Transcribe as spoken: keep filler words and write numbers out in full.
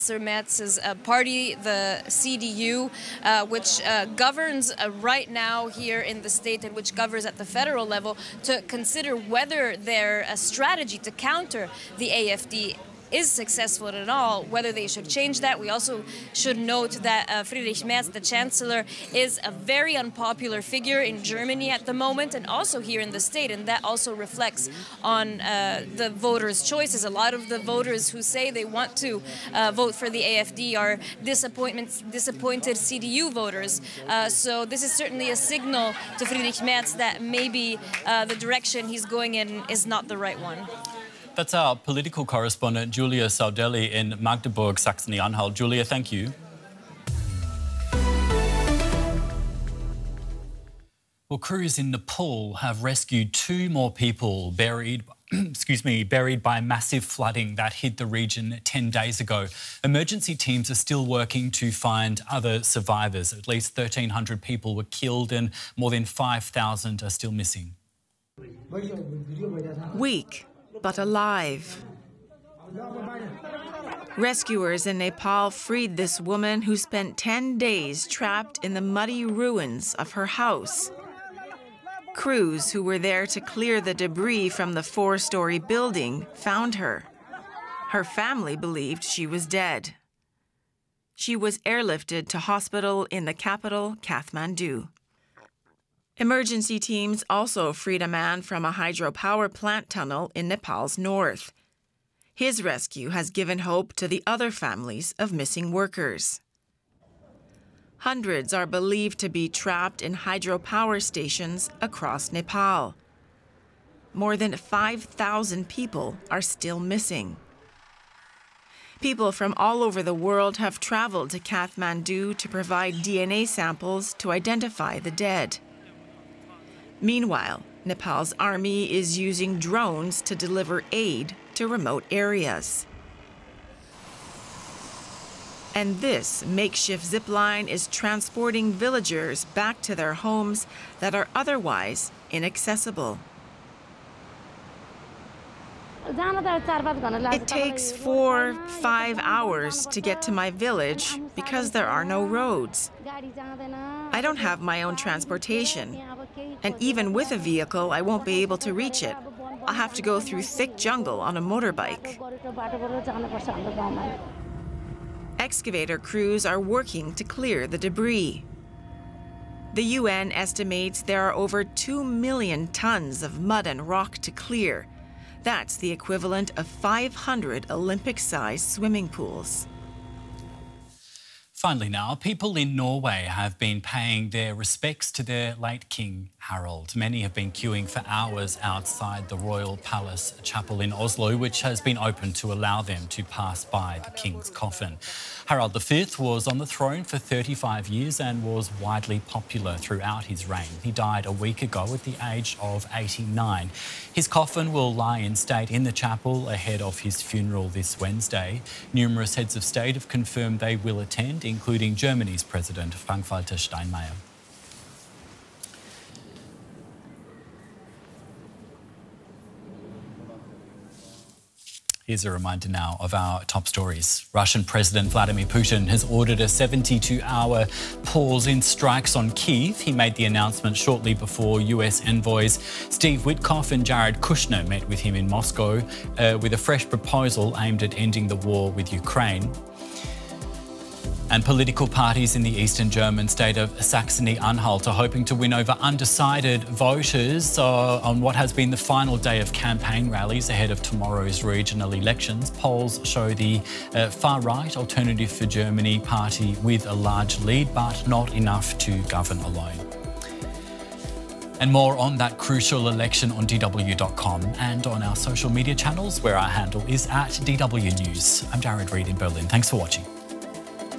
Merz's uh, party, the C D U, uh, which uh, governs uh, right now here in the state and which governs at the federal level, to consider whether their uh, strategy to counter the A F D is successful at all, whether they should change that. We also should note that uh, Friedrich Merz, the chancellor, is a very unpopular figure in Germany at the moment and also here in the state, and that also reflects on uh, the voters' choices. A lot of the voters who say they want to uh, vote for the A F D are disappointed C D U voters. Uh, so this is certainly a signal to Friedrich Merz that maybe uh, the direction he's going in is not the right one. That's our political correspondent, Julia Saudelli in Magdeburg, Saxony-Anhalt. Julia, thank you. Well, crews in Nepal have rescued two more people buried, excuse me, buried by massive flooding that hit the region ten days ago. Emergency teams are still working to find other survivors. At least thirteen hundred people were killed and more than five thousand are still missing. Weak, but alive. Rescuers in Nepal freed this woman who spent ten days trapped in the muddy ruins of her house. Crews who were there to clear the debris from the four-story building found her. Her family believed she was dead. She was airlifted to hospital in the capital, Kathmandu. Emergency teams also freed a man from a hydropower plant tunnel in Nepal's north. His rescue has given hope to the other families of missing workers. Hundreds are believed to be trapped in hydropower stations across Nepal. More than five thousand people are still missing. People from all over the world have traveled to Kathmandu to provide D N A samples to identify the dead. Meanwhile, Nepal's army is using drones to deliver aid to remote areas. And this makeshift zipline is transporting villagers back to their homes that are otherwise inaccessible. It takes four, five hours to get to my village because there are no roads. I don't have my own transportation, and even with a vehicle, I won't be able to reach it. I'll have to go through thick jungle on a motorbike. Excavator crews are working to clear the debris. The U N estimates there are over two million tons of mud and rock to clear. That's the equivalent of five hundred Olympic-sized swimming pools. Finally now, people in Norway have been paying their respects to their late King Harald. Many have been queuing for hours outside the Royal Palace Chapel in Oslo, which has been open to allow them to pass by the King's coffin. Harald the Fifth was on the throne for thirty-five years and was widely popular throughout his reign. He died a week ago at the age of eighty-nine. His coffin will lie in state in the chapel ahead of his funeral this Wednesday. Numerous heads of state have confirmed they will attend, including Germany's President Frank-Walter Steinmeier. Here's a reminder now of our top stories. Russian President Vladimir Putin has ordered a seventy-two hour pause in strikes on Kyiv. He made the announcement shortly before U S envoys Steve Witkoff and Jared Kushner met with him in Moscow uh, with a fresh proposal aimed at ending the war with Ukraine. And political parties in the eastern German state of Saxony-Anhalt are hoping to win over undecided voters uh, on what has been the final day of campaign rallies ahead of tomorrow's regional elections. Polls show the uh, far-right Alternative for Germany party with a large lead, but not enough to govern alone. And more on that crucial election on D W dot com and on our social media channels, where our handle is at D W News. I'm Jared Reid in Berlin. Thanks for watching.